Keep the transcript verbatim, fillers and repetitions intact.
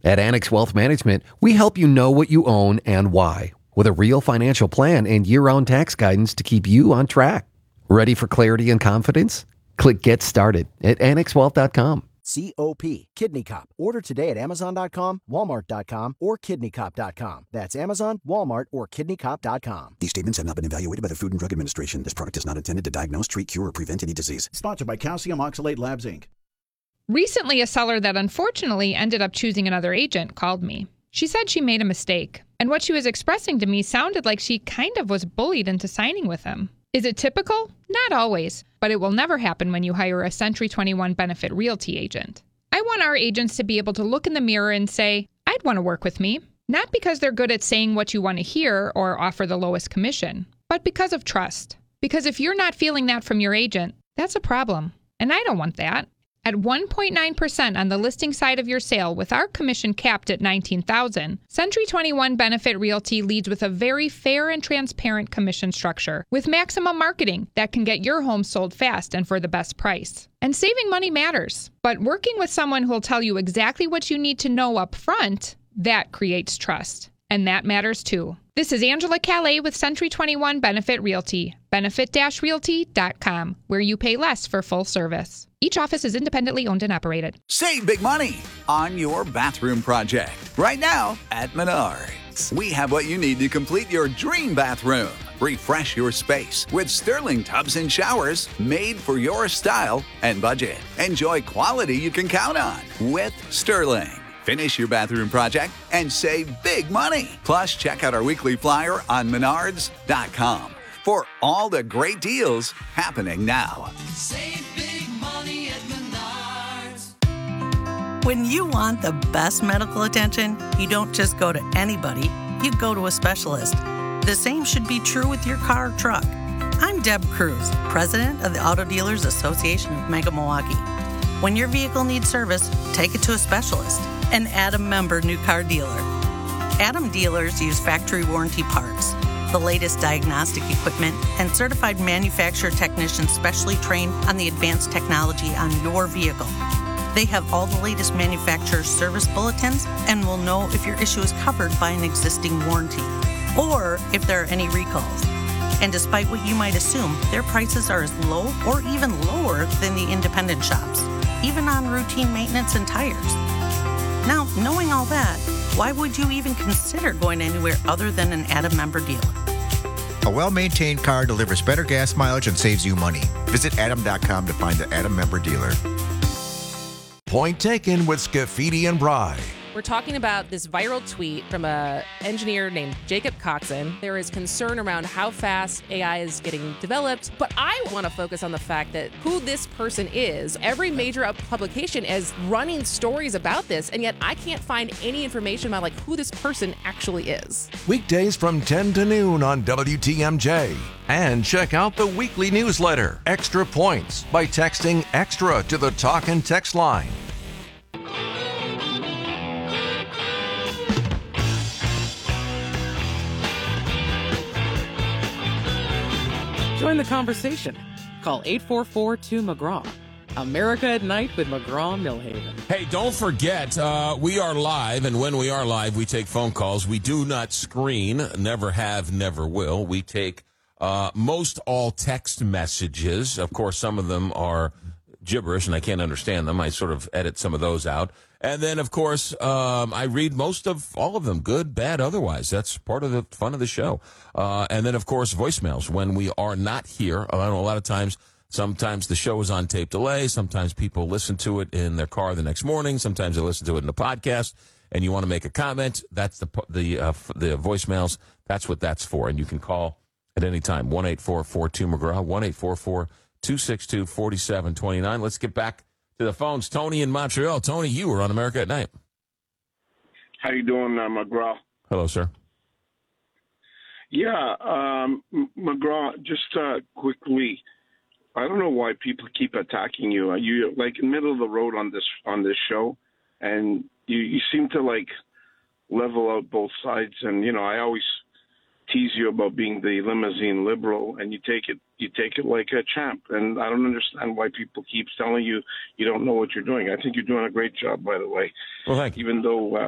At Annex Wealth Management, we help you know what you own and why, with a real financial plan and year-round tax guidance to keep you on track. Ready for clarity and confidence? Click Get Started at annex wealth dot com. C O P, Kidney Cop. Order today at amazon dot com, walmart dot com, or kidney cop dot com. That's Amazon, Walmart, or kidney cop dot com. These statements have not been evaluated by the Food and Drug Administration. This product is not intended to diagnose, treat, cure, or prevent any disease. Sponsored by Calcium Oxalate Labs, Incorporated. Recently, a seller that unfortunately ended up choosing another agent called me. She said she made a mistake, and what she was expressing to me sounded like she kind of was bullied into signing with him. Is it typical? Not always, but it will never happen when you hire a Century twenty-one Benefit Realty agent. I want our agents to be able to look in the mirror and say, I'd want to work with me, not because they're good at saying what you want to hear or offer the lowest commission, but because of trust. Because if you're not feeling that from your agent, that's a problem, and I don't want that. At one point nine percent on the listing side of your sale with our commission capped at nineteen thousand dollars, Century twenty-one Benefit Realty leads with a very fair and transparent commission structure with maximum marketing that can get your home sold fast and for the best price. And saving money matters, but working with someone who'll tell you exactly what you need to know up front, that creates trust. And that matters too. This is Angela Calais with Century twenty-one Benefit Realty, benefit dash realty dot com, where you pay less for full service. Each office is independently owned and operated. Save big money on your bathroom project right now at Menards. We have what you need to complete your dream bathroom. Refresh your space with Sterling tubs and showers made for your style and budget. Enjoy quality you can count on with Sterling. Finish your bathroom project and save big money. Plus, check out our weekly flyer on menards dot com for all the great deals happening now. Save big money at Menards. When you want the best medical attention, you don't just go to anybody, you go to a specialist. The same should be true with your car or truck. I'm Deb Cruz, president of the Auto Dealers Association of Mega Milwaukee. When your vehicle needs service, take it to a specialist. An Adam member new car dealer. Adam dealers use factory warranty parts, the latest diagnostic equipment, and certified manufacturer technicians specially trained on the advanced technology on your vehicle. They have all the latest manufacturer service bulletins and will know if your issue is covered by an existing warranty or if there are any recalls. And despite what you might assume, their prices are as low or even lower than the independent shops, even on routine maintenance and tires. Now, knowing all that, why would you even consider going anywhere other than an Adam member dealer? A well-maintained car delivers better gas mileage and saves you money. Visit adam dot com to find the Adam member dealer. Point taken with Scafidi and Bry. We're talking about this viral tweet from an engineer named Jacob Coxon. There is concern around how fast A I is getting developed, but I want to focus on the fact that who this person is. Every major publication is running stories about this, and yet I can't find any information about like who this person actually is. Weekdays from ten to noon on W T M J. And check out the weekly newsletter, Extra Points, by texting EXTRA to the talk and text line. Join the conversation. Call eight four four two McGraw. America at Night with McGraw-Millhaven. Hey, don't forget, uh, we are live, and when we are live, we take phone calls. We do not screen, never have, never will. We take uh, most all text messages. Of course, some of them are gibberish, and I can't understand them. I sort of edit some of those out. And then, of course, um, I read most of all of them, good, bad, otherwise. That's part of the fun of the show. Uh, and then, of course, voicemails. When we are not here, I know a lot of times, sometimes the show is on tape delay. Sometimes people listen to it in their car the next morning. Sometimes they listen to it in a podcast. And you want to make a comment, that's the the uh, the voicemails. That's what that's for. And you can call at any time, one eight four four two McGraw, one eight four four two six two four seven two nine. Let's get back to the phones. Tony in Montreal. Tony, you were on America at Night. How you doing, uh, McGraw? Hello, sir. Yeah, um, McGraw, just uh, quickly, I don't know why people keep attacking you. Are you like in the middle of the road on this on this show, and you, you seem to like level out both sides. And you know, I always tease you about being the limousine liberal, and you take it you take it like a champ. And I don't understand why people keep telling you you don't know what you're doing. I think you're doing a great job, by the way. Well, thank you. Even though. Uh,